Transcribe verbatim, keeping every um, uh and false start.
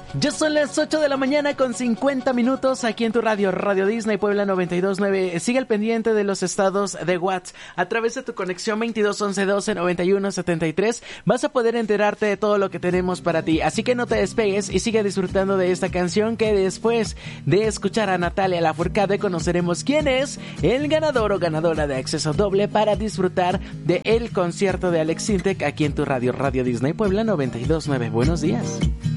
Ya son las ocho de la mañana con cincuenta minutos aquí en tu radio, Radio Disney Puebla noventa y dos punto nueve. Sigue al pendiente de los estados de WhatsApp. A través de tu conexión veintidós once doce noventa y uno setenta y tres vas a poder enterarte de todo lo que tenemos para ti. Así que no te despegues y sigue disfrutando de esta canción, que después de escuchar a Natalia Lafourcade conoceremos quién es el ganador o ganadora de acceso doble para disfrutar de el concierto de Alex Sintek aquí en tu radio, Radio Disney Puebla noventa y dos punto nueve. Buenos días.